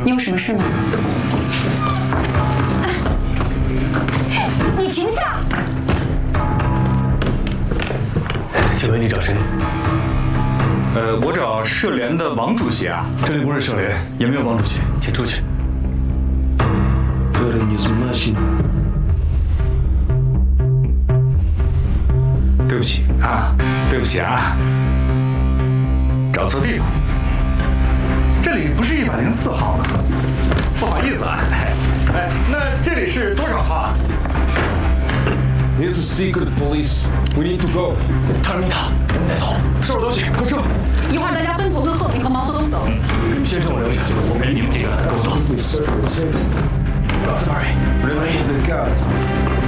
你有什么事吗？你停下！ 请问你找谁？ 我找社联的王主席啊。 这里不是社联，也没有王主席，请出去。 对不起啊，对不起啊，找错地方，这里不是104号了，不好意思啊。那这里是多少号啊？ Here's the secret, police. We need to go. 他是米塔，我们得走，收拾东西，快撤！ 一会儿大家分头跟贺平和毛泽东走。 先生，我留下，我跟你们几个跟我走。 Sorry. Really? The guard.